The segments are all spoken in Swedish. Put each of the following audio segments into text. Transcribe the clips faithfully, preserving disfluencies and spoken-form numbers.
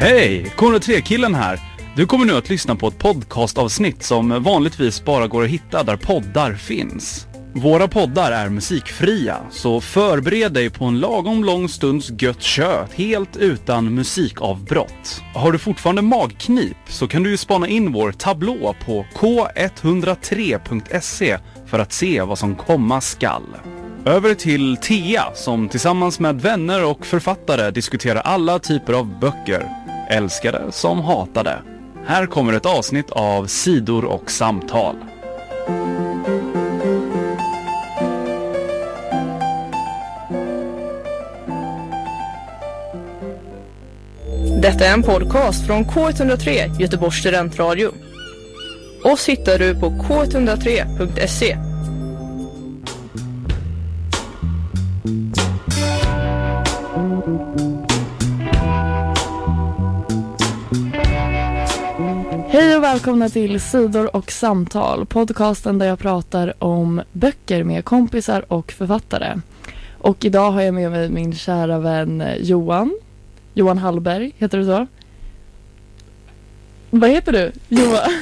Hej, K noll tre-killen här. Du kommer nu att lyssna på ett podcastavsnitt som vanligtvis bara går att hitta där poddar finns. Våra poddar är musikfria, så förbered dig på en lagom lång stunds gött kött helt utan musikavbrott. Har du fortfarande magknip så kan du ju spana in vår tablå på k etthundratre punkt se för att se vad som komma skall. Över till Thea som tillsammans med vänner och författare diskuterar alla typer av böcker. Älskade som hatade. Här kommer ett avsnitt av Sidor och samtal. Detta är en podcast från K etthundratre, Göteborgs studentradio. Oss hittar du på k etthundratre punkt se. Hej och välkomna till Sidor och samtal, podcasten där jag pratar om böcker med kompisar och författare. Och idag har jag med mig min kära vän Johan. Johan Hallberg, heter du så? Vad heter du? Johan.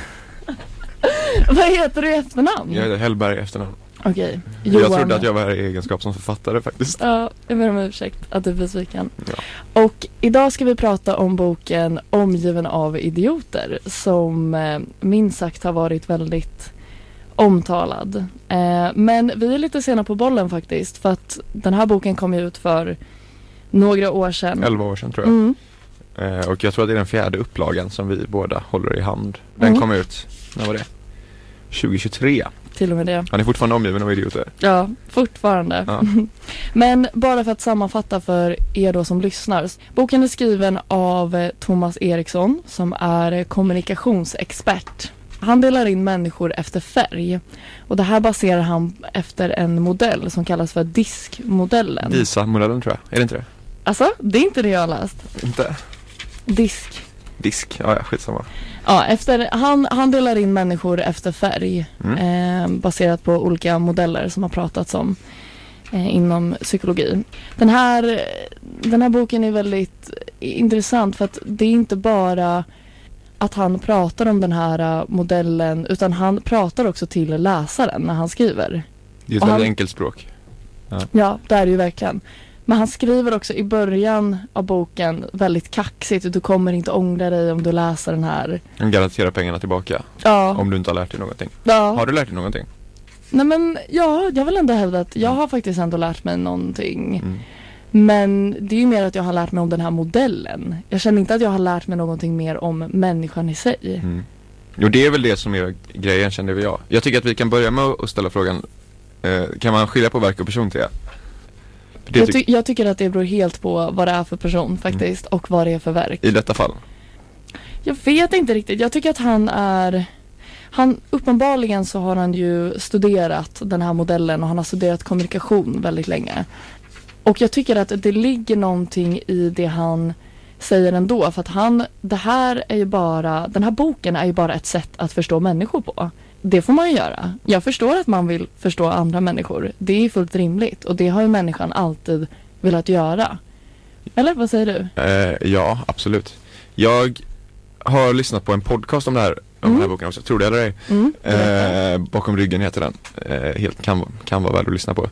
Vad heter du i efternamn? Jag heter Hellberg i efternamn. Okej. Okay. Jag trodde att jag var här i egenskap som författare faktiskt. Ja, jag ber om ursäkt att du är besviken. Ja. Och idag ska vi prata om boken Omgiven av idioter som eh, minst sagt har varit väldigt omtalad. Eh, men vi är lite sena på bollen faktiskt, för att den här boken kom ju ut för några år sedan. Elva år sedan tror jag. Mm. Eh, och jag tror att det är den fjärde upplagan som vi båda håller i hand. Den Mm. kom ut, när var det? tjugohundratjugotre. Till och med det. Han är fortfarande omgiven av idioter. Ja, fortfarande. Ja. Men bara för att sammanfatta för er då som lyssnar. Boken är skriven av Thomas Eriksson som är kommunikationsexpert. Han delar in människor efter färg. Och det här baserar han efter en modell som kallas för diskmodellen. Disa-modellen tror jag. Är det inte det? Alltså, det är inte det jag har läst. Inte? Disk. Disk, ja, ja skitsamma. Ja, efter, han, han delar in människor efter färg. Mm. Eh, baserat på olika modeller som har pratats om eh, inom psykologi. Den här, den här boken är väldigt intressant för att det är inte bara att han pratar om den här modellen, utan han pratar också till läsaren när han skriver. Det är ett Och väldigt han, enkelt språk. Ja. ja, det är det ju verkligen. Men han skriver också i början av boken väldigt kaxigt. Du kommer inte ångra dig om du läser den här. Han garanterar pengarna tillbaka. Ja. Om du inte har lärt dig någonting. Ja. Har du lärt dig någonting? Nej men ja, jag vill ändå hävda att jag har faktiskt ändå lärt mig någonting. Mm. Men det är ju mer att jag har lärt mig om den här modellen. Jag känner inte att jag har lärt mig någonting mer om människan i sig. Mm. Jo, det är väl det som är grejen, känner vi jag. Jag tycker att vi kan börja med att ställa frågan, eh, kan man skilja på verk och person till det? Det Jag, ty- ty- jag tycker att det beror helt på vad det är för person faktiskt. Mm. Och vad det är för verk. I detta fall? Jag vet inte riktigt. Jag tycker att han är... Han, uppenbarligen så har han ju studerat den här modellen och han har studerat kommunikation väldigt länge. Och jag tycker att det ligger någonting i det han säger ändå. För att han, det här är ju bara, den här boken är ju bara ett sätt att förstå människor på. Det får man ju göra. Jag förstår att man vill förstå andra människor. Det är fullt rimligt. Och det har ju människan alltid velat göra. Eller vad säger du? Eh, ja, absolut. Jag har lyssnat på en podcast om det här, om Mm. den här boken också. Tror det eller ej. Mm, Eh, bakom ryggen heter den. Eh, helt kan, kan vara värd att lyssna på.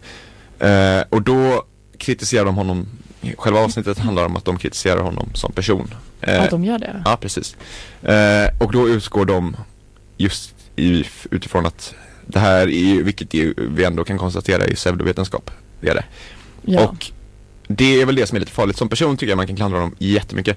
Eh, och då kritiserar de honom. Själva avsnittet handlar om att de kritiserar honom som person. Eh, att de gör det? Ja, precis. Eh, och då utgår de just i, utifrån att det här är, vilket är, vi ändå kan konstatera i pseudovetenskap. Det är det. Ja. Och det är väl det som är lite farligt. Som person tycker jag man kan klandra honom jättemycket.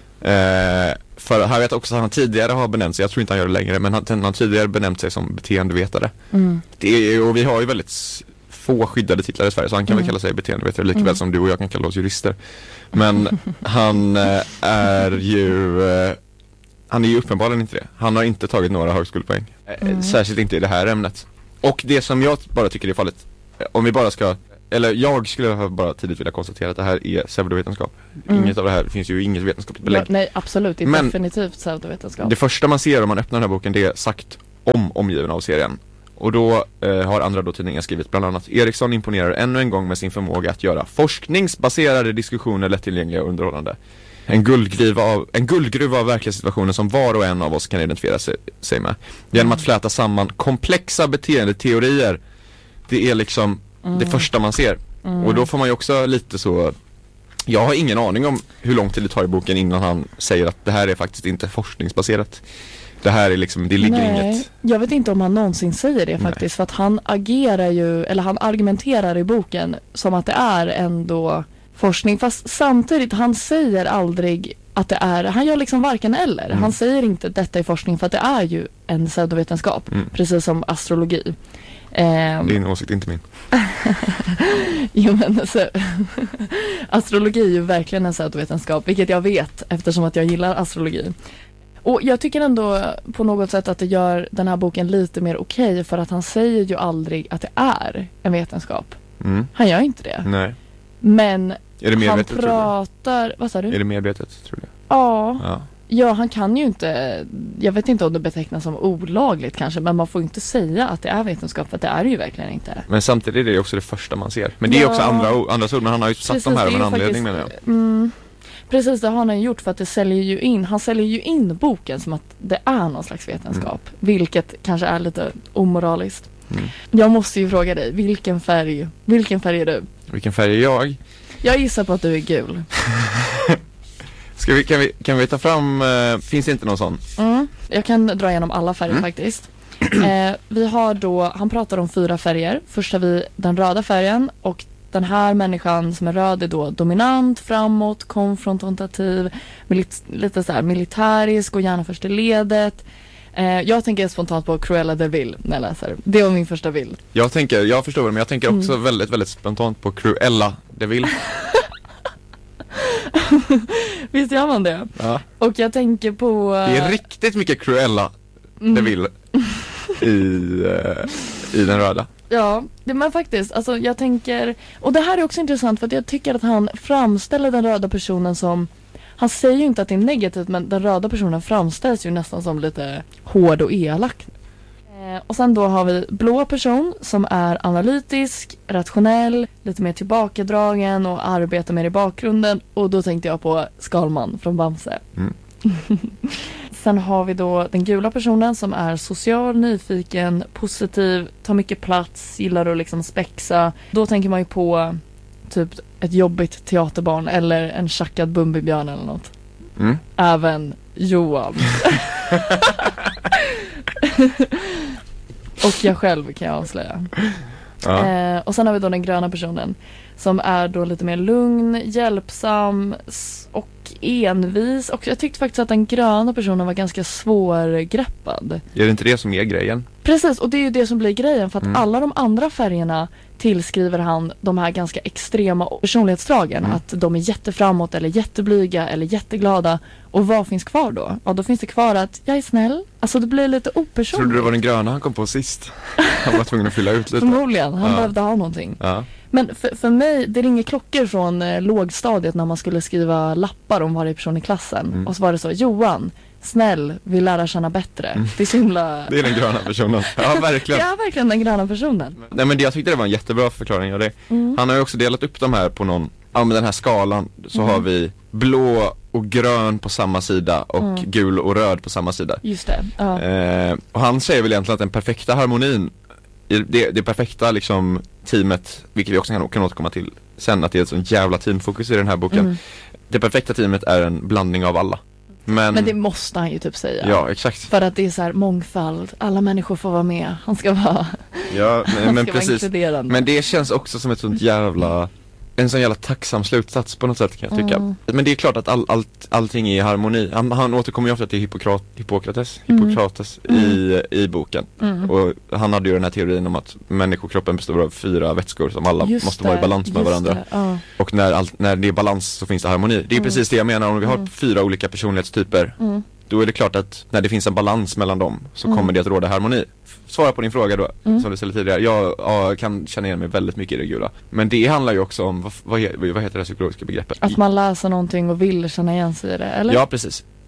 Eh, för här vet jag också att han tidigare har benämnt sig, jag tror inte han gör det längre, men han, han har tidigare benämnt sig som beteendevetare. Mm. Det är, och vi har ju väldigt få skyddade titlar i Sverige, så han kan Mm. väl kalla sig beteendevetare lika Mm. väl som du och jag kan kalla oss jurister. Men han eh, är ju eh, han är ju uppenbarligen inte det. Han har inte tagit några högskolepoäng. Eh, Mm. Särskilt inte i det här ämnet. Och det som jag bara tycker är farligt, eh, om vi bara ska, eller jag skulle bara tidigt vilja konstatera att det här är pseudovetenskap. Mm. Inget av det här, finns ju inget vetenskapligt belägg. Ja, nej, absolut. Det är Men definitivt pseudovetenskap. Det första man ser om man öppnar den här boken, det är sagt om omgiven av serien. Och då eh, har andra då tidningar skrivit bland annat: Eriksson imponerar ännu en gång med sin förmåga att göra forskningsbaserade diskussioner lättillgängliga och underhållande. En guldgruva av, en guldgruva av verkliga situationer som var och en av oss kan identifiera sig, sig med. Genom att fläta samman komplexa beteendeteorier. Det är liksom mm. det första man ser. Mm. Och då får man ju också lite så... Jag har ingen aning om hur lång tid det tar i boken innan han säger att det här är faktiskt inte forskningsbaserat. Det här är liksom, det ligger Nej, inget... jag vet inte om han någonsin säger det faktiskt. Nej. För att han agerar ju, eller han argumenterar i boken som att det är ändå forskning. Fast samtidigt, han säger aldrig att det är, han gör liksom varken eller. Mm. Han säger inte att detta är forskning för att det är ju en pseudovetenskap. Mm. Precis som astrologi. Um, Din åsikt, inte min. Jo men alltså, astrologi är ju verkligen en pseudovetenskap, vilket jag vet eftersom att jag gillar astrologi. Och jag tycker ändå på något sätt att det gör den här boken lite mer okej okay, för att han säger ju aldrig att det är en vetenskap. Mm. Han gör inte det. Nej. Men är det han pratar, vad sa du? Är det medvetet, tror du? Ja. ja. Ja, han kan ju inte, jag vet inte om det betecknas som olagligt kanske, men man får inte säga att det är vetenskap, för att det är det ju verkligen inte. Men samtidigt är det också det första man ser. Men det ja. är också andra, andra ord, men han har ju satt Precis, de här av en anledning menar jag. Mm, Precis, det har han gjort för att det säljer ju in, han säljer ju in boken som att det är någon slags vetenskap, mm. vilket kanske är lite omoraliskt. Mm. Jag måste ju fråga dig, vilken färg, vilken färg är du? Vilken färg är jag? Jag gissar på att du är gul. Ska vi, kan, vi, kan vi ta fram, uh, finns det inte någon sån? Mm, jag kan dra igenom alla färger mm. faktiskt. Eh, vi har då, han pratar om fyra färger. Först har vi den röda färgen, och den här människan som är röd är då dominant, framåt, konfrontativ, milit- lite så här militärisk och gärna först i ledet. Eh, jag tänker spontant på Cruella de Vil när jag läser. Det var min första bild. Jag tänker, jag förstår det, men jag tänker också mm. väldigt, väldigt spontant på Cruella de Vil. Visst gör man det? Ja. Och jag tänker på... Uh... Det är riktigt mycket Cruella mm. de Vil i, uh, i den röda. Ja, det, men faktiskt, alltså jag tänker... Och det här är också intressant för att jag tycker att han framställer den röda personen som... Han säger ju inte att det är negativt, men den röda personen framställs ju nästan som lite hård och elak. Eh, och sen då har vi blå person som är analytisk, rationell, lite mer tillbakadragen och arbetar mer i bakgrunden. Och då tänkte jag på Skalman från Bamse. Mm. Sen har vi då den gula personen som är social, nyfiken, positiv, tar mycket plats, gillar att liksom spexa. Då tänker man ju på typ ett jobbigt teaterbarn eller en tjackad Bumbibjörn eller något. Mm. Även Johan. Och jag själv kan jag avslöja. Ja. Eh, och sen har vi då den gröna personen som är då lite mer lugn, hjälpsam och envis. Och jag tyckte faktiskt att den gröna personen var ganska svårgreppad. Är det inte det som är grejen? Precis, och det är ju det som blir grejen. För att mm. alla de andra färgerna tillskriver han de här ganska extrema personlighetsdragen. Mm. Att de är jätteframåt eller jätteblyga eller jätteglada. Och vad finns kvar då? Ja, då finns det kvar att jag är snäll. Alltså det blir lite opersonligt. Tror du det var den gröna han kom på sist? Han var tvungen att fylla ut lite. Förmodligen, han ja. behövde ha någonting. Ja. Men för, för mig, det ringer klockor från eh, lågstadiet när man skulle skriva lappar om varje person i klassen. Mm. Och så var det så, Johan, snäll, vill lära känna bättre. Mm. Det är så himla... Det är den gröna personen. Ja, verkligen. Ja, verkligen den gröna personen. Nej, men jag tyckte det var en jättebra förklaring av det. Mm. Han har ju också delat upp de här på någon, ja med den här skalan så mm. har vi blå och grön på samma sida och mm. gul och röd på samma sida. Just det. Ja. Eh, och han säger väl egentligen att den perfekta harmonin, det, det perfekta liksom teamet, vilket vi också kan, kan återkomma till sen, att det är ett sånt jävla teamfokus i den här boken. Mm. Det perfekta teamet är en blandning av alla. Men, men det måste han ju typ säga. Ja, exakt. För att det är så här mångfald. Alla människor får vara med. Han ska vara, ja, men, han men ska precis. vara inkluderande. Men det känns också som ett sånt jävla, en sån jävla tacksam slutsats på något sätt kan jag tycka. Mm. Men det är klart att all, allt, allting är i harmoni. Han, han återkommer ju ofta till Hippokrat, Hippokrates, Hippokrates mm. i, i boken. Mm. Och han hade ju den här teorin om att människokroppen består av fyra vätskor som alla just måste det, vara i balans med varandra. Det, uh. Och när, all, när det är balans så finns det harmoni. Det är mm. precis det jag menar, om vi har mm. fyra olika personlighetstyper. Mm. Då är det klart att när det finns en balans mellan dem så mm. kommer det att råda harmoni. Svara på din fråga då, mm. som du ställde tidigare. Jag, jag kan känna igen mig väldigt mycket i det gula. Men det handlar ju också om, vad, vad, vad heter det psykologiska begreppet? Att man läser någonting och vill känna igen sig i det, eller? Ja, precis.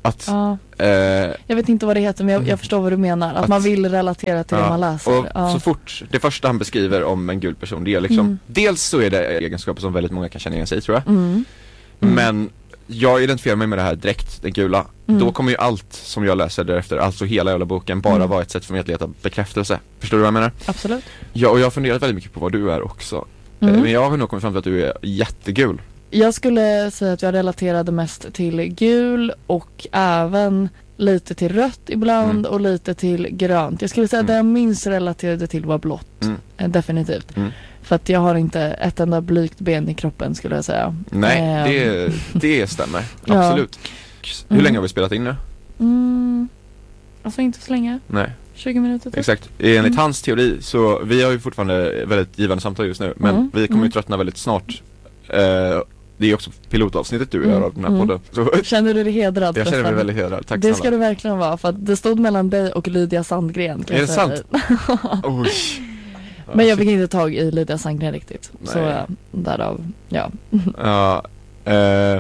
Att, Ja. eh, Jag vet inte vad det heter, men jag, jag förstår vad du menar. Att, Att- man vill relatera till ja, det man läser. och Ja. så fort, det första han beskriver om en gul person, det är liksom, Mm. dels så är det egenskaper som väldigt många kan känna igen sig i, tror jag. Mm. Mm. Men jag identifierar mig med det här direkt, den gula. Mm. Då kommer ju allt som jag läser därefter, alltså hela jävla boken, bara Mm. vara ett sätt för mig att leta bekräftelse. Förstår du vad jag menar? Absolut. Ja, och jag har funderat väldigt mycket på vad du är också. Mm. Eh, Men jag har nog kommit fram till att du är jättegul. Jag skulle säga att jag relaterade mest till gul och även lite till rött ibland Mm. och lite till grönt. Jag skulle säga att det Mm. jag minst relaterade till var blått. Mm. Eh, Definitivt. Mm. För att jag har inte ett enda blygt ben i kroppen, skulle jag säga. Nej, Ehm. det, det stämmer. Ja. Absolut. Hur Mm. länge har vi spelat in nu? Mm. Alltså inte så länge. Nej, tjugo minuter typ. exakt. Enligt Mm. hans teori, så vi har ju fortfarande väldigt givande samtal just nu, men Mm. vi kommer ju Mm. tröttna väldigt snart. Eh, det är också pilotavsnittet du gör Mm. av den här Mm. podden. Så Känner du dig hedrad? jag känner mig Stefan? väldigt hedrad. Tack Det ska snälla. du verkligen vara, för att det stod mellan dig och Lydia Sandgren. kan Är jag det säga. sant? Oj. Men jag fick inte tag i Lydia Sandgren riktigt. Så Nej. äh, därav, ja. Ja, eh,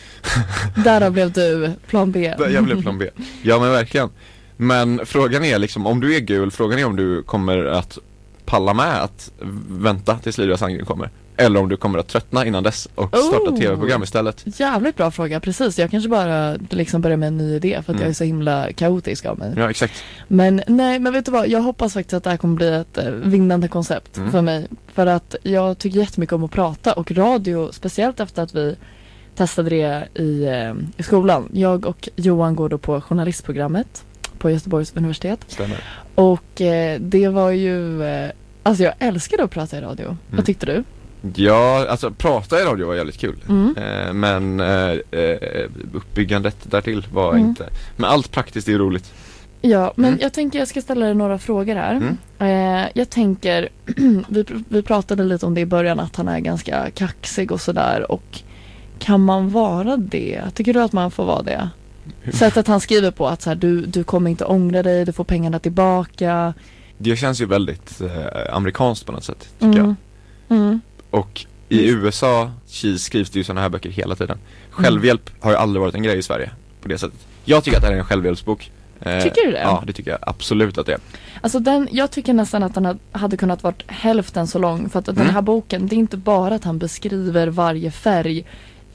Därav blev du plan B. jag blev plan B. Ja, men verkligen. Men frågan är liksom, om du är gul, frågan är om du kommer att palla med att vänta tills Lydia Sandgren kommer. Eller om du kommer att tröttna innan dess och starta Oh. tv-program istället. Jävligt bra fråga, precis. Jag kanske bara liksom börjar med en ny idé för att Mm. jag är så himla kaotisk av mig. Ja, exakt. Men nej, men vet du vad? Jag hoppas faktiskt att det här kommer bli ett eh, vinnande koncept Mm. för mig. För att jag tycker jättemycket om att prata, och radio, speciellt efter att vi testade det i, eh, i skolan. Jag och Johan går då på journalistprogrammet på Göteborgs universitet. Stämmer. Och eh, det var ju, eh, alltså jag älskade att prata i radio. Mm. Vad tyckte du? Ja, alltså prata i radio var jävligt kul. Mm. Eh, men eh, eh, uppbyggandet därtill var Mm. inte. Men allt praktiskt är ju roligt. Ja, men Mm. jag tänker jag ska ställa dig några frågor här. Mm. Eh, jag tänker, vi, vi pratade lite om det i början, att han är ganska kaxig och sådär. Och kan man vara det? Tycker du att man får vara det? Sättet han skriver på, att så här, du, du kommer inte ångra dig, du får pengarna tillbaka. Det känns ju väldigt eh, amerikanskt på något sätt, tycker jag. Mm. Mm. Och i U S A skrivs det ju sådana här böcker hela tiden. Självhjälp har ju aldrig varit en grej i Sverige på det sättet. Jag tycker att det här är en självhjälpsbok. Eh, Tycker du det? Ja, det tycker jag absolut att det är. Alltså den, jag tycker nästan att den hade kunnat varit hälften så lång. För att den Mm. här boken, det är inte bara att han beskriver varje färg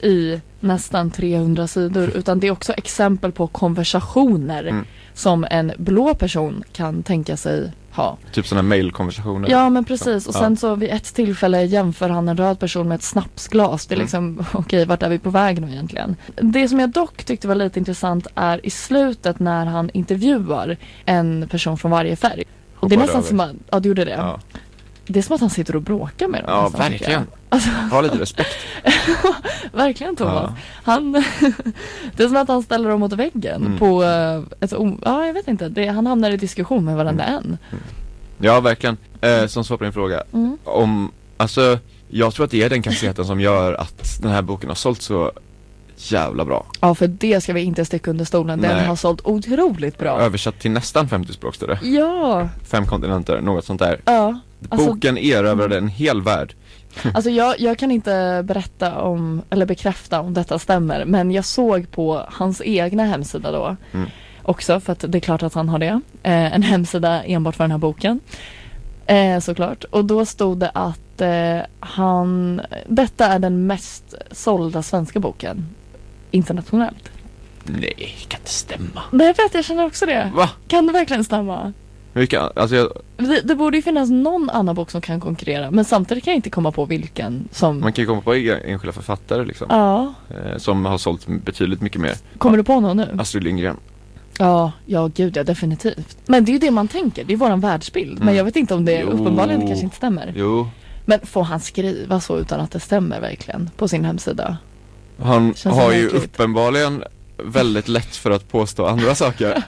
i nästan trehundra sidor, utan det är också exempel på konversationer Mm. som en blå person kan tänka sig ha. Typ sådana mailkonversationer. Ja, men precis. Och Ja. sen så vid ett tillfälle jämför han en röd person med ett snapsglas. Det är Mm. liksom, okej, vart är vi på väg nu egentligen? Det som jag dock tyckte var lite intressant är i slutet när han intervjuar en person från varje färg. Och det är Hoppade nästan över. som att, ja, du gjorde det. Ja, Det är som att han sitter och bråkar med dem. ja nästan, tycker verkligen. jag. Alltså, Ha lite respekt. verkligen Thomas. Ja. Han, det är som att han ställer dem mot väggen Mm. på eh, ett, o- ja jag vet inte, det, han hamnar i diskussion med varandra en. Ja, verkligen. Eh, som svar på din fråga. Mm. Om, alltså, jag tror att det är den kasseten som gör att den här boken har sålt så jävla bra. Ja, för det ska vi inte sticka under stolen. Den Nej. har sålt otroligt bra. Översatt till nästan femtio språk står det. Ja, Fem kontinenter, något sånt där. ja. Alltså, Boken erövrade en hel värld. alltså jag, jag kan inte berätta om, eller bekräfta om detta stämmer, men jag såg på hans egna hemsida då Mm. också, för att det är klart att han har det. Eh, en hemsida enbart för den här boken. Eh, såklart. Och då stod det att eh, han, detta är den mest sålda svenska boken internationellt. Nej, det kan inte stämma. Nej, jag vet, jag känner också det. Va? Kan det verkligen stämma? Vilka, alltså jag, Det, det borde ju finnas någon annan bok som kan konkurrera, men samtidigt kan jag inte komma på vilken som... man kan ju komma på e- enskilda författare liksom. Ja, Eh, som har sålt betydligt mycket mer. kommer du på någon nu? Astrid Lindgren. Ja, ja gud ja, definitivt. Men det är ju det man tänker, det är våran världsbild. Men Mm. jag vet inte om det Jo. uppenbarligen kanske inte stämmer. Jo. Men får han skriva så utan att det stämmer verkligen på sin hemsida? Han Känns har ju märkligt. uppenbarligen väldigt lätt för att påstå andra saker.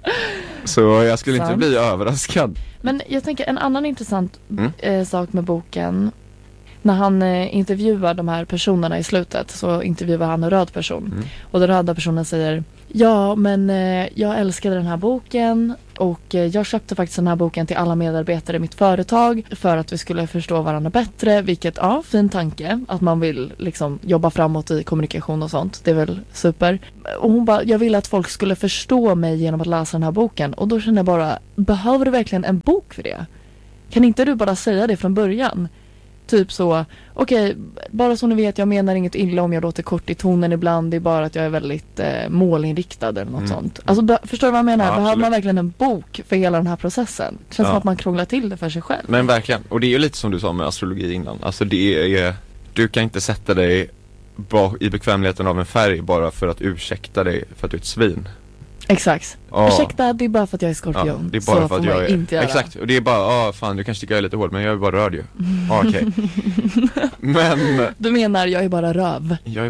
Så jag skulle inte Sant. bli överraskad. Men jag tänker en annan intressant Mm. eh, sak med boken. När han eh, intervjuar de här personerna i slutet, så intervjuar han en röd person. Mm. Och den röda personen säger: ja, men eh, jag älskade den här boken Och eh, jag köpte faktiskt den här boken till alla medarbetare i mitt företag för att vi skulle förstå varandra bättre, vilket, ja, fin tanke. Att man vill liksom jobba framåt i kommunikation och sånt. Det är väl super. Och hon bara, jag ville att folk skulle förstå mig genom att läsa den här boken. Och då kände jag bara, behöver du verkligen en bok för det? Kan inte du bara säga det från början? Typ så, okej, okay, bara så ni vet, jag menar inget illa om jag låter kort i tonen ibland. Det är bara att jag är väldigt eh, målinriktad eller något mm. sånt. Alltså, be- förstår du vad jag menar? Ja, behöver man verkligen en bok för hela den här processen? Det känns ja. som att man krånglar till det för sig själv. Men verkligen, och det är ju lite som du sa med astrologi innan. Alltså det är, du kan inte sätta dig i bekvämligheten av en färg bara för att ursäkta dig för att du är ett svin. Exakt. Ja. Ursäkta, det är bara för att jag är skorpion. Ja, det är bara så för att jag är inte exakt, och det är bara, ja ah, fan, du kanske tycker jag är lite hård, men jag är bara rörd ju. Mm. Ah, okej. Okay. Men du menar jag är bara röv. Jag är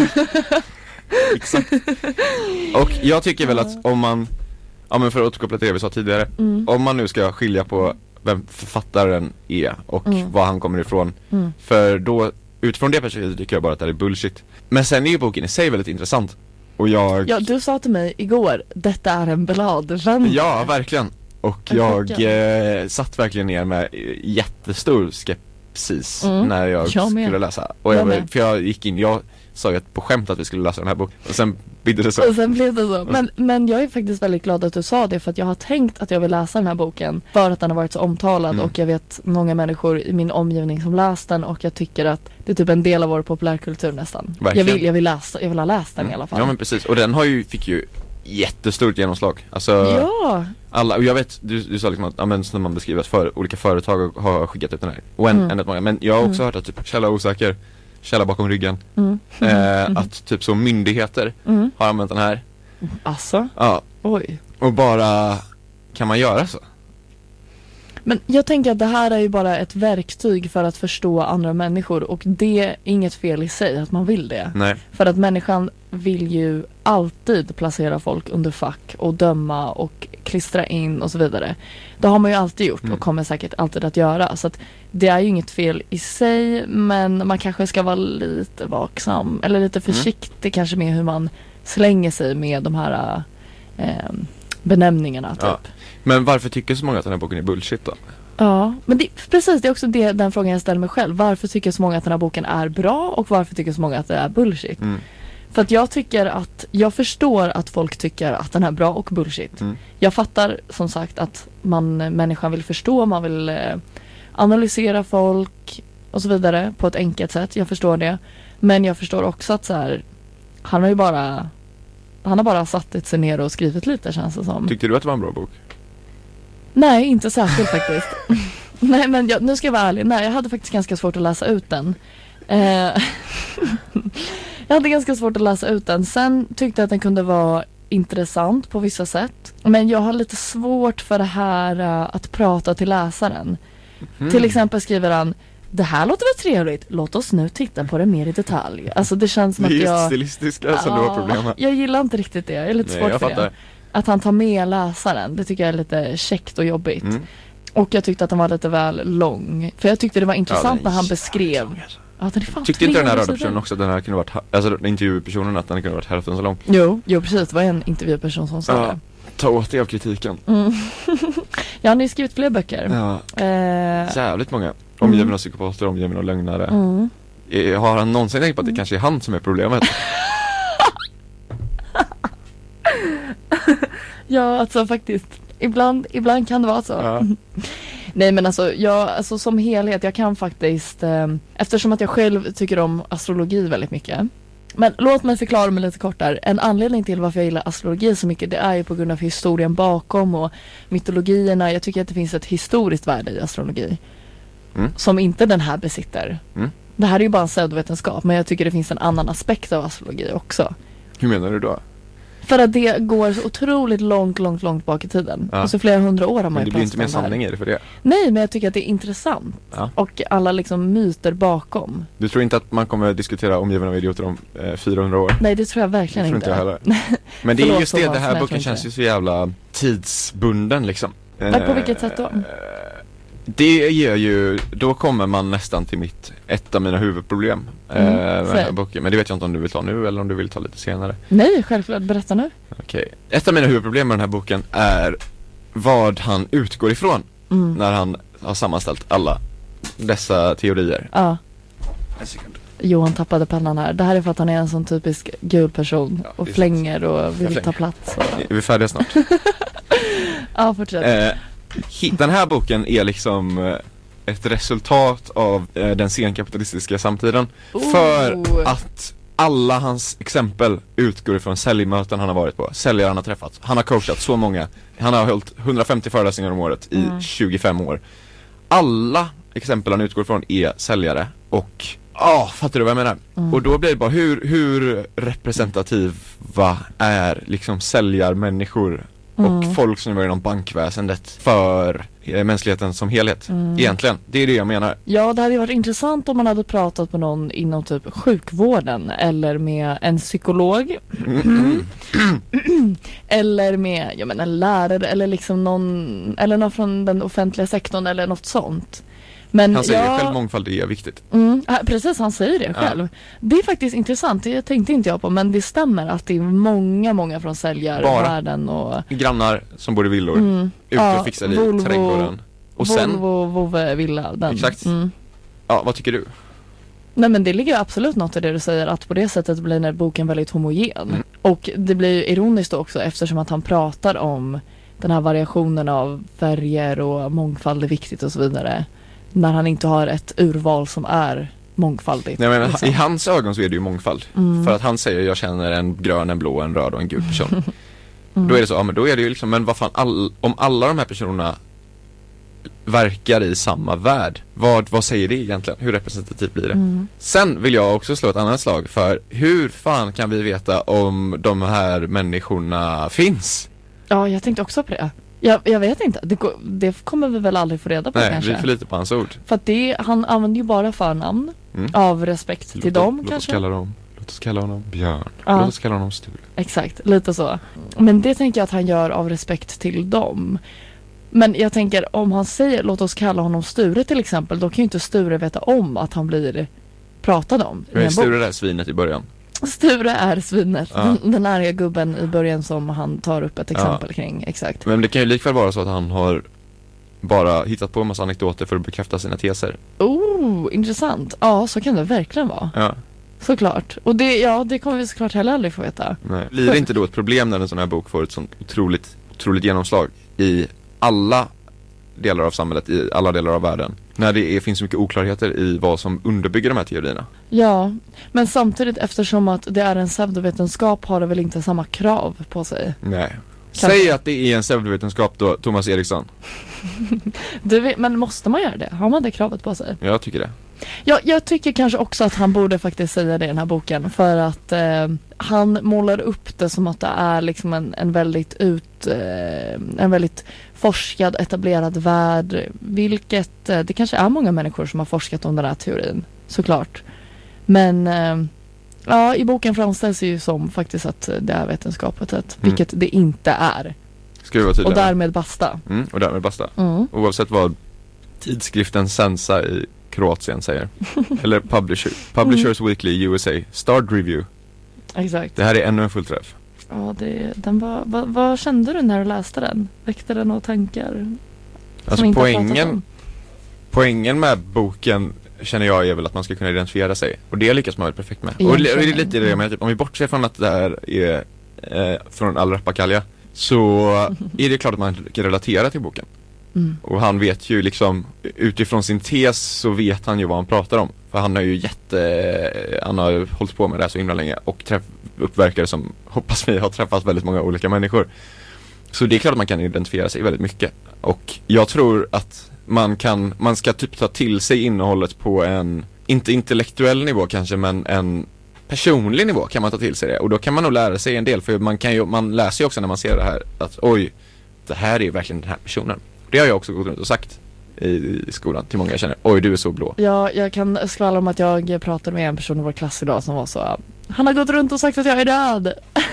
exakt. Och jag tycker väl att om man, ja men för att återkoppla till det vi sa tidigare, mm. om man nu ska skilja på vem författaren är och mm. var han kommer ifrån, mm. för då utifrån det perspektivet tycker jag bara att det är bullshit. Men sen är ju boken i sig väldigt intressant. Och jag... Ja, du sa till mig igår, detta är en bladvändare. Ja, verkligen. Och jag eh, satt verkligen ner med jättestor skepsis mm. när jag, jag skulle läsa. Och jag, jag för jag gick in, jag sa ju på skämt att vi skulle läsa den här boken. Och sen blev det så. Och sen blev det så. Men, men jag är faktiskt väldigt glad att du sa det, för att jag har tänkt att jag vill läsa den här boken för att den har varit så omtalad. Mm. Och jag vet många människor i min omgivning som läst den, och jag tycker att det är typ en del av vår populärkultur nästan. Jag vill, jag vill läsa, jag vill ha läst den mm. i alla fall. Ja, men precis. Och den har ju, fick ju jättestort genomslag. Alltså, ja. alla, och jag vet, du, du sa liksom att ja, men, när man beskriver att för, olika företag har skickat ut den här. Och en, mm. en, många. Men jag har också mm. hört att typ källa osäker, källa bakom ryggen. Mm. Eh, mm. Att typ så myndigheter mm. har använt den här. Asså? Ja. Oj. Och bara, kan man göra så? Men jag tänker att det här är ju bara ett verktyg för att förstå andra människor, och det är inget fel i sig att man vill det. Nej. För att människan vill ju alltid placera folk under fack och döma och klistra in och så vidare. Det har man ju alltid gjort mm. och kommer säkert alltid att göra. Så att det är ju inget fel i sig, men man kanske ska vara lite vaksam eller lite försiktig mm. kanske med hur man slänger sig med de här eh, benämningarna typ. Ja. Men varför tycker så många att den här boken är bullshit då? Ja, men det, precis, det är också det, den frågan jag ställer mig själv. Varför tycker så många att den här boken är bra, och varför tycker så många att det är bullshit? Mm. För att jag tycker att, jag förstår att folk tycker att den är bra och bullshit. Mm. Jag fattar som sagt att man, människan vill förstå, man vill eh, analysera folk och så vidare på ett enkelt sätt. Jag förstår det. Men jag förstår också att så här, han har ju bara, han har bara satt sig ner och skrivit lite, känns det som. Tyckte du att det var en bra bok? Nej, inte särskilt faktiskt. Nej, men jag, nu ska jag vara ärlig. Nej, jag hade faktiskt ganska svårt att läsa ut den. Eh, jag hade ganska svårt att läsa ut den. Sen tyckte jag att den kunde vara intressant på vissa sätt. Men jag har lite svårt för det här uh, att prata till läsaren. Mm. Till exempel skriver han: det här låter väl trevligt, låt oss nu titta på det mer i detalj. Alltså det känns som det att jag... Det är just stilistiska som ja, du har problem med. Jag gillar inte riktigt det, jag är lite Nej, svårt jag för fattar. det. Att han tar med läsaren, det tycker jag är lite käckt och jobbigt. Mm. Och jag tyckte att den var lite väl lång. För jag tyckte det var intressant ja, när han beskrev. Ja, den är fan tyckte inte den här röda personen också att den här kunde varit, alltså intervjupersonen, att den kunde varit hälften så lång? Jo, jo precis, det var en intervjuperson som sa ja, det. Ta åt dig av kritiken. Mm. Jag har ju skrivit fler böcker. Ja, eh. jävligt många. Omgiven mm. av psykopater, omgiven av lögnare. Mm. Har han någonsin tänkt på att det kanske är han som är problemet? Ja, alltså faktiskt. Ibland, ibland kan det vara så. Ja. Nej, men alltså, jag, alltså som helhet, jag kan faktiskt, eh, eftersom att jag själv tycker om astrologi väldigt mycket. Men låt mig förklara mig lite kortare. En anledning till varför jag gillar astrologi så mycket, det är ju på grund av historien bakom och mytologierna. Jag tycker att det finns ett historiskt värde i astrologi. Mm. Som inte den här besitter. Mm. Det här är ju bara en pseudovetenskap, men jag tycker det finns en annan aspekt av astrologi också. Hur menar du då? För att det går så otroligt långt, långt, långt bak i tiden. Ja. Och så flera hundra år har man men ju det blir inte mer sanning i det för det? Nej, men jag tycker att det är intressant. Ja. Och alla liksom myter bakom. Du tror inte att man kommer att diskutera omgiven av idioter om eh, fyrahundra år? Nej, det tror jag verkligen jag tror inte. inte jag men det är just det, det här boken känns ju så jävla tidsbunden liksom. Men på vilket sätt då? Det ger ju, då kommer man nästan till mitt, ett av mina huvudproblem mm, eh, med den här boken. Men det vet jag inte om du vill ta nu eller om du vill ta lite senare. Nej, självklart, berätta nu. Okej, okay. Ett av mina huvudproblem med den här boken är vad han utgår ifrån Mm. när han har sammanställt alla dessa teorier. Ja. En sekund. Johan tappade pennan här. Det här är för att han är en sån typisk gul person. Ja, och det är flänger och vill Jag ta flänger. plats. Och... Är vi färdiga snart? Ja, fortsätt. eh, hi- den här boken är liksom eh, ett resultat av eh, den senkapitalistiska samtiden. Oh. För att alla hans exempel utgår ifrån säljmöten han har varit på, säljare han har träffat. Han har coachat så många. Han har hållit hundrafemtio föreläsningar om året i Mm. tjugofem år. Alla exempel han utgår ifrån är säljare. Och, ja, fattar du vad jag menar? Mm. Och då blir det bara, hur, hur representativa är liksom säljarmänniskor och Mm. folk som är inom bankväsendet för eh, mänskligheten som helhet? Mm. Egentligen, det är det jag menar. Ja, det hade ju varit intressant om man hade pratat med någon inom typ sjukvården eller med en psykolog Mm. eller med jag menar, en lärare eller liksom någon eller någon från den offentliga sektorn eller något sånt. Men Han säger jag... själv mångfald är viktigt. Mm, ja, precis, han säger det Ja. själv. Det är faktiskt intressant, det tänkte inte jag på, men det stämmer att det är många, många från säljarvärlden och Grannar som bor i villor, mm, ute ja, och fixar i Volvo- trädgården. Och sen, Volvo, Vove, Villa, den. Exakt. Mm. ja, vad tycker du? Nej, men det ligger absolut något i det du säger, att på det sättet blir den här boken väldigt homogen. Mm. Och det blir ju ironiskt också eftersom att han pratar om den här variationen av färger och mångfald är viktigt och så vidare. När han inte har ett urval som är mångfaldigt. Nej, men liksom. i hans ögon så är det ju mångfald. Mm. För att han säger, jag känner en grön, en blå, en röd och en gul person. Mm. Då är det så, ja men då är det ju liksom, men vad fan, all, om alla de här personerna verkar i samma värld, vad, vad säger det egentligen? Hur representativt blir det? Mm. Sen vill jag också slå ett annat slag för hur fan kan vi veta om de här människorna finns? Ja, jag tänkte också på det. Jag, jag vet inte, det, går- det kommer vi väl aldrig få reda på Nej, kanske. vi förlitar på hans ord. För att det, han använder ju bara förnamn Mm. av respekt till Låt, dem låt kanske. Oss kalla dem, låt oss kalla honom Björn. Ja. Låt oss kalla honom Sture. Exakt, lite så. Men det tänker jag att han gör av respekt till dem. Men jag tänker, om han säger låt oss kalla honom Sture till exempel, då kan ju inte Sture veta om att han blir pratad om i Hur är en Sture bok. det där svinet i början? Sture är svinet, Ja. den, den arga gubben i början som han tar upp ett exempel kring, exakt. Men det kan ju likväl vara så att han har bara hittat på en massa anekdoter för att bekräfta sina teser. Oh, intressant. Ja, så kan det verkligen vara. Ja, Såklart. Och det, ja, det kommer vi såklart heller aldrig få veta. nej. Blir det inte då ett problem när en sån här bok får ett sånt otroligt, otroligt genomslag i alla delar av samhället, i alla delar av världen? När det är, finns så mycket oklarheter i vad som underbygger de här teorierna. Ja, men samtidigt eftersom att det är en pseudovetenskap har det väl inte samma krav på sig. Nej. Kanske. Säg att det är en pseudovetenskap då, Thomas Eriksson. Du vet, men måste man göra det? Har man det kravet på sig? Jag tycker det. Ja, jag tycker kanske också att han borde faktiskt säga det i den här boken. För att eh, han målar upp det som att det är liksom en, en väldigt ut eh, en väldigt forskad, etablerad värld. Vilket, eh, det kanske är många människor som har forskat om den här teorin, såklart. Men eh, ja, i boken framställs det ju som faktiskt att det är vetenskapligt, Mm. vilket det inte är. Ska vi vara tydliga? Och därmed basta. Mm, och därmed basta. Mm. Oavsett vad tidskriften Sensa i Kroatien säger. Eller Publisher, Publishers Weekly U S A Starred Review. Exakt. Det här är ännu en fullträff. Ja, det, den var, vad, vad kände du när du läste den? Väckte den några tankar? som Alltså inte har pratat poängen, om? poängen med boken känner jag är väl att man ska kunna identifiera sig. Och det lyckas man väl perfekt med. Och det Egentligen. och det är lite det jag menar, typ, om vi bortser från att det här är eh, från Al Rappakalja, så är det klart att man kan relatera till boken. Mm. Och han vet ju liksom, utifrån sin tes så vet han ju vad han pratar om. För han har ju jätte, han har hållit på med det här så himla länge och träff, uppverkare som, hoppas vi, har träffat väldigt många olika människor. Så det är klart att man kan identifiera sig väldigt mycket. Och jag tror att man kan, man ska typ ta till sig innehållet på en, inte intellektuell nivå kanske, men en personlig nivå kan man ta till sig det. Och då kan man nog lära sig en del, för man kan ju, man läser ju också när man ser det här att oj, det här är ju verkligen den här personen. Det har jag också gått runt och sagt i, i skolan till många jag känner. Oj, du är så blå. Ja, jag kan skvallra om att jag pratade med en person i vår klass idag som var så: han har gått runt och sagt att jag är död.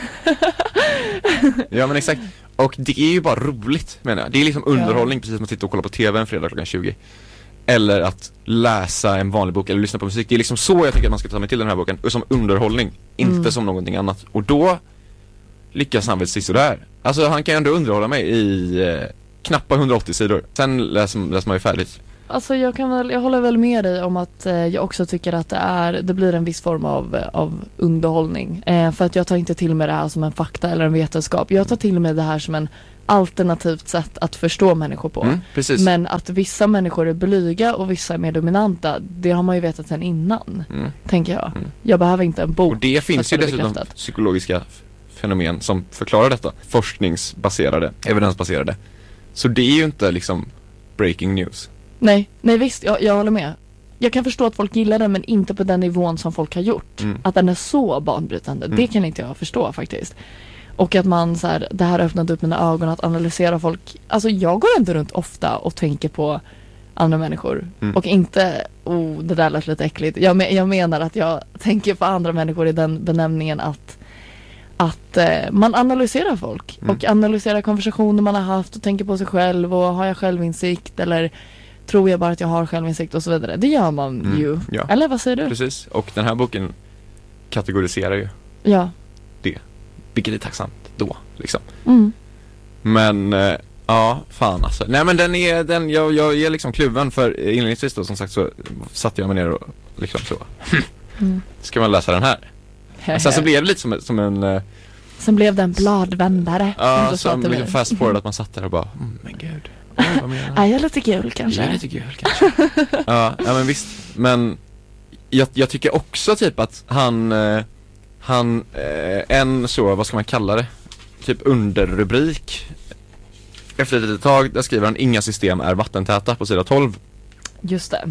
Ja, men exakt. Och det är ju bara roligt, menar jag. Det är liksom underhållning, precis som att sitta och kolla på tv en fredag klockan tjugo. Eller att läsa en vanlig bok eller lyssna på musik. Det är liksom så jag tycker att man ska ta mig till den här boken. Och som underhållning, inte Mm. som någonting annat. Och då lyckas han väl sisådär. Alltså han kan ju ändå underhålla mig i, knappa hundraåttio sidor. Sen läser, läser man ju färdigt. Alltså jag kan väl, jag håller väl med dig om att eh, jag också tycker att det är, det blir en viss form av, av underhållning. Eh, för att jag tar inte till mig det här som en fakta eller en vetenskap. Jag tar till mig det här som en alternativt sätt att förstå människor på. Mm, precis. Men att vissa människor är blyga och vissa är mer dominanta, det har man ju vetat sedan innan, Mm. tänker jag. Mm. Jag behöver inte en bok. Och det finns ju för att få dessutom bekräftat. psykologiska f- fenomen som förklarar detta. Forskningsbaserade, evidensbaserade. Så det är ju inte liksom breaking news. Nej, nej visst, jag, jag håller med. Jag kan förstå att folk gillar den, men inte på den nivån som folk har gjort. Mm. Att den är så banbrytande, Mm. det kan inte jag förstå faktiskt. Och att man så här, det här har öppnat upp mina ögon att analysera folk. Alltså jag går inte runt ofta och tänker på andra människor. Mm. Och inte, oh det där lät lite äckligt. Jag, me- jag menar att jag tänker på andra människor i den benämningen att att eh, man analyserar folk. Mm. Och analyserar konversationer man har haft och tänker på sig själv och har jag självinsikt eller tror jag bara att jag har självinsikt och så vidare. Det gör man Mm, ju. ja. Eller vad säger du? Precis. Och den här boken kategoriserar ju, Ja. vilket är tacksamt då, liksom. Mm. Men, eh, ja, fan alltså. Nej men den är, den, jag, jag är liksom kluven för inledningsvis då, som sagt så satte jag mig ner och liksom så. Mm. Ska man läsa den här? Sen så blev det lite som, som en, eh, Sen blev det en bladvändare. ja, du sa som till mig. liksom fast forward att man satt där och bara, mm, men gud. Oj, vad menar Är jag lite kul kanske? Jag är lite kul kanske. ja, ja, men visst. Men jag, jag tycker också typ att han, eh, han, eh, en så, vad ska man kalla det? Typ underrubrik. Efter ett litet tag, där skriver han inga system är vattentäta på sida tolv. Just det.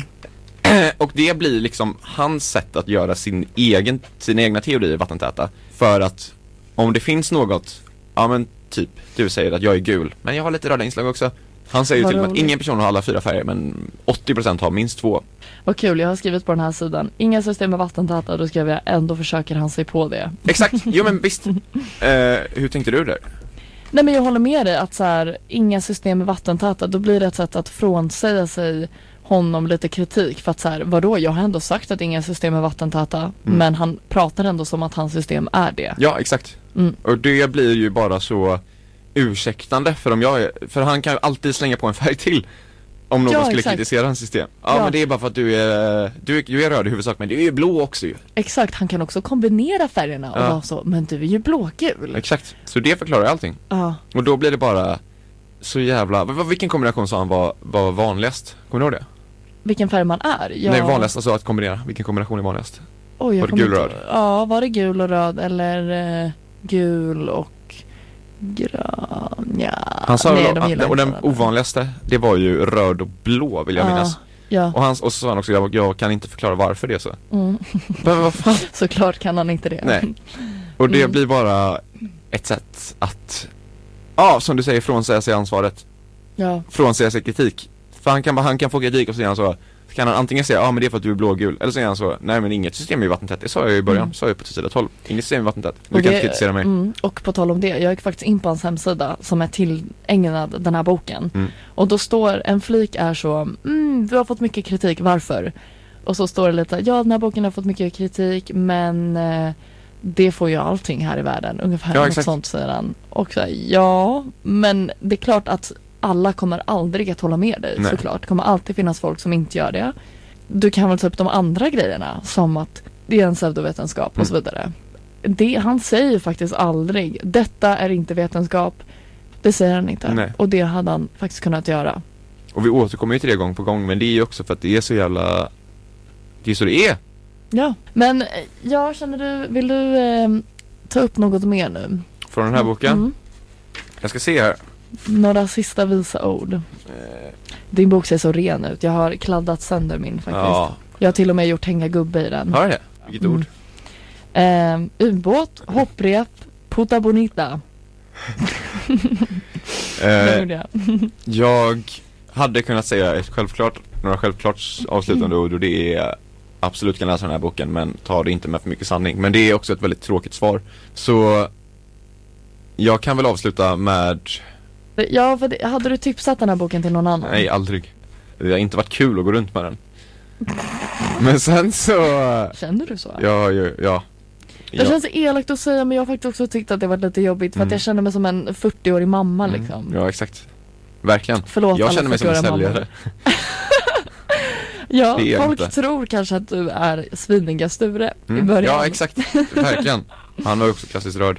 Och det blir liksom hans sätt att göra sin egen, sina egna teorier vattentäta. För att om det finns något, ja men typ, du säger att jag är gul, men jag har lite röda inslag också. Han säger Vad till och med att roligt. ingen person har alla fyra färger, men åttio procent har minst två. Vad kul, jag har skrivit på den här sidan. Inga system är vattentäta, då skrev jag ändå försöker han sig på det. Exakt, jo men visst. eh, Hur tänkte du där? Nej men jag håller med dig att så här, inga system är vattentäta, då blir det ett sätt att frånsäga sig honom lite kritik. För att så här, vadå, jag har ändå sagt att inga system är vattentäta, Mm. men han pratar ändå som att hans system är det. Ja, exakt. Mm. Och det blir ju bara så ursäktande för om jag är, för han kan ju alltid slänga på en färg till om någon Ja, skulle exakt. kritisera hans system. Ja, Ja. men det är bara för att du är, du är, du är röd i huvudsak, men du är ju blå också ju. Exakt, han kan också kombinera färgerna och Ja. vara så, men du är ju blågul. Exakt, så det förklarar allting. Ja. Och då blir det bara så jävla, v- vilken kombination sa han var, var vanligast? Kommer du ihåg det? Vilken färg man är. Ja. Nej, vanligast, alltså att kombinera, vilken kombination är vanligast? Oj, jag Var det kommer gul och inte- röd? Ja, var det gul och röd eller eh, gul och grön? Ja. Han sa nej, väl, de att, gillar och inte den varandra. ovanligaste, det var ju röd och blå vill jag Ja, minnas. Ja, Och, han, och så sa han också, jag, jag kan inte förklara varför det är så. mm. Men vad fan? såklart kan han inte det. Nej. Och det Mm. blir bara ett sätt att, ja, som du säger, frånsäga sig ansvaret, Ja, frånsäga sig kritik. För han kan, han kan få kritik och så säger han så, så kan han antingen säga, ja men det är för att du är blågul, eller så säger han så, nej men inget system är vattentätt. Det sa jag i början, Mm. sa jag på sida tolv. Inget system är vattentätt. Du och kan det- inte kritisera mig. Mm, och på tal om det, jag gick faktiskt in på hans hemsida som är tillägnad den här boken. Mm. Och då står, en flik är så, mm, du har fått mycket kritik, varför? Och så står det lite, ja den här boken har fått mycket kritik, men eh, det får ju allting här i världen. Ungefär Ja, något exakt. sånt säger han. Och så här, ja, men det är klart att alla kommer aldrig att hålla med dig, Nej. såklart. Det kommer alltid finnas folk som inte gör det. Du kan väl ta upp de andra grejerna, som att det är en pseudovetenskap och så vidare. Det, han säger faktiskt aldrig, detta är inte vetenskap. Det säger han inte. Nej. Och det hade han faktiskt kunnat göra. Och vi återkommer ju till det gång på gång, men det är ju också för att det är så jävla, det är så det är. Ja, men eh, jag känner du, vill du eh, ta upp något mer nu? Från den här boken. Mm. Jag ska se här. Några sista visa ord. Eh, Din bok ser så ren ut. Jag har kladdat sönder min faktiskt. Ja, Jag har till och med gjort hänga gubbe i den. har jag det? Vilket Mm. ord? Eh, ubåt, hopprep, puta bonita. Det Eh, gjorde jag. jag hade kunnat säga ett självklart, några självklart avslutande ord, och det är absolut kan läsa den här boken, men ta det inte med för mycket sanning. Men det är också ett väldigt tråkigt svar. Så jag kan väl avsluta med, Ja, för det, hade du tipsat den här boken till någon annan? nej, aldrig. Det har inte varit kul att gå runt med den. Men sen så, Känner du så? ja, ja, ja. Det ja. känns elakt att säga, men jag har faktiskt också tyckt att det var lite jobbigt för att Mm. jag känner mig som en fyrtioårig mamma Mm. liksom. Ja, exakt. Verkligen. Förlåt, jag alla känner mig som en förstår mamma. säljare. Ja, Det är folk inte. tror kanske att du är Svinninga Sture i Mm. början. Ja, exakt. Verkligen. Han var också klassiskt rörd.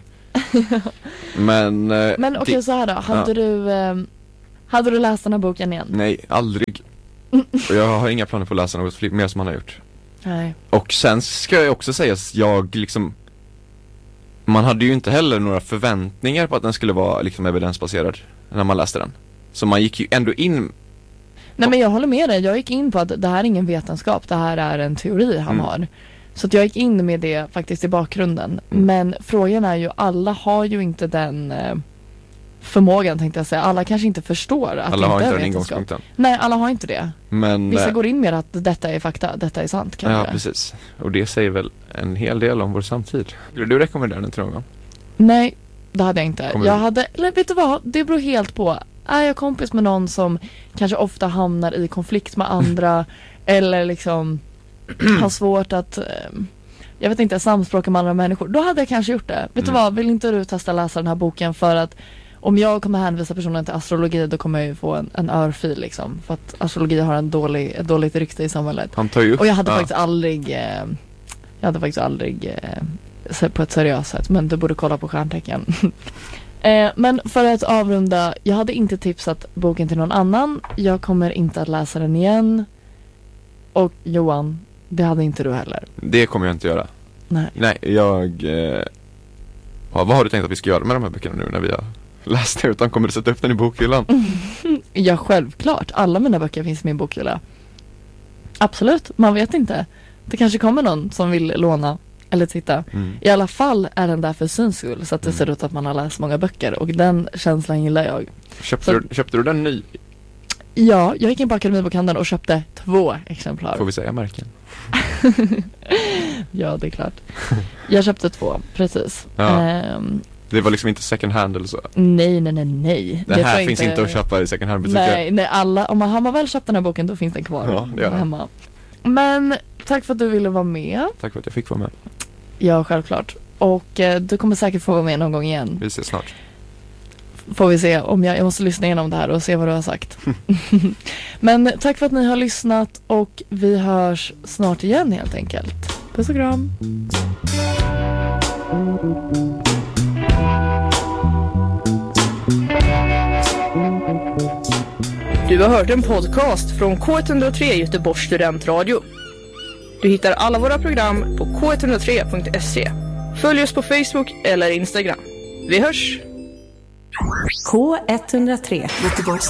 Men eh, Men okej, det- så här då. Hade Ja. du eh, Hade du läst den här boken igen? Nej, aldrig. Och jag har inga planer på att läsa något fler- mer som han har gjort. Nej. Och sen ska jag också säga att jag liksom, man hade ju inte heller några förväntningar på att den skulle vara liksom evidensbaserad när man läste den. Så man gick ju ändå in. Nej, men jag håller med dig. Jag gick in på att det här är ingen vetenskap. Det här är en teori han Mm. har. Så att jag gick in med det faktiskt i bakgrunden. Mm. Men frågan är ju, alla har ju inte den eh, förmågan, tänkte jag säga. Alla kanske inte förstår att Alla det har inte inte är den vetenskap. ingångspunkten. Nej, alla har inte det. Men Vissa eh, går in med att detta är fakta, detta är sant kanske. ja, precis. Och det säger väl en hel del om vår samtid. Skulle du rekommendera den till någon? Nej, det hade jag inte. Kommer Jag du- hade, eller vet du vad, det beror helt på. Är jag kompis med någon som kanske ofta hamnar i konflikt med andra eller liksom har svårt att, eh, jag vet inte, samspråka med andra människor, då hade jag kanske gjort det. Vet du Mm. vad, vill inte du testa läsa den här boken, för att om jag kommer hänvisa personen till astrologi, då kommer jag ju få en, en örfil liksom. För att astrologi har en dålig, ett dåligt rykte i samhället. Han tar ju upp. Och jag hade ja. faktiskt aldrig eh, Jag hade faktiskt aldrig eh, se- på ett seriöst sätt, men du borde kolla på stjärntecken. eh, Men för att avrunda, jag hade inte tipsat boken till någon annan. Jag kommer inte att läsa den igen. Och Johan, det hade inte du heller. Det kommer jag inte göra. Nej. Nej, jag eh, ja, vad har du tänkt att vi ska göra med de här böckerna nu när vi har läst det, utan kommer du sätta upp den i bokhyllan? Ja, självklart. Alla mina böcker finns i min bokhylla. Absolut, man vet inte. Det kanske kommer någon som vill låna eller titta. Mm. I alla fall är den där för syns skull, så att det Mm. ser ut att man har läst många böcker. Och den känslan gillar jag. Köpte, Så- du, köpte du den ny? Ja, jag gick in på Akademibokhandeln och köpte två exemplar. Får vi säga märken? Ja, det är klart. Jag köpte två, precis. Ja. Ehm, Det var liksom inte second hand eller så. nej, nej, nej, nej. Det tror här jag finns inte att köpa i second hand butiker. Nej, nej, alla, om man har man väl köpt den här boken, då finns den kvar Ja, det gör den. hemma. Men tack för att du ville vara med. Tack för att jag fick vara med. Ja, självklart. Och eh, du kommer säkert få vara med någon gång igen. Vi ses snart. Får vi se om jag, jag måste lyssna igenom det här och se vad du har sagt. Men tack för att ni har lyssnat, och vi hörs snart igen helt enkelt. Puss och kram. Du har hört en podcast från K ett noll tre Göteborgs studentradio. Du hittar alla våra program på k ett noll tre punkt se. Följ oss på Facebook eller Instagram. Vi hörs! K ett noll tre, Göteborgs